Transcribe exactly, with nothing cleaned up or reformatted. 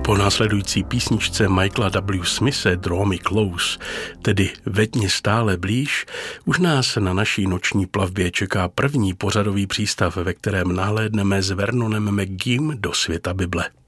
Po následující písničce Michaela W. Smithe Draw Me Close, tedy Veď mě stále blíž, už nás na naší noční plavbě čeká první pořadový přístav, ve kterém nahlédneme s Vernonem McGeem do světa Bible.